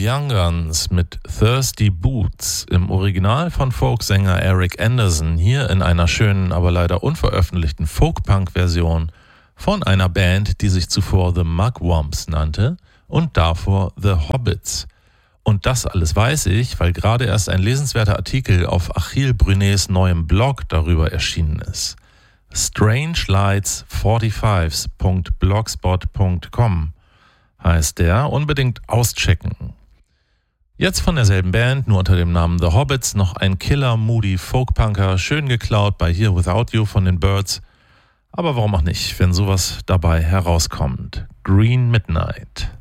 Young Guns mit Thirsty Boots im Original von Folksänger Eric Anderson, hier in einer schönen, aber leider unveröffentlichten Folk-Punk-Version von einer Band, die sich zuvor The Mugwumps nannte und davor The Hobbits. Und das alles weiß ich, weil gerade erst ein lesenswerter Artikel auf Achille Brunets neuem Blog darüber erschienen ist. Strangelights45s.blogspot.com heißt der, unbedingt auschecken. Jetzt von derselben Band, nur unter dem Namen The Hobbits, noch ein Killer-Moody Folkpunker, schön geklaut bei Here Without You von den Byrds. Aber warum auch nicht, wenn sowas dabei herauskommt. Green Midnight.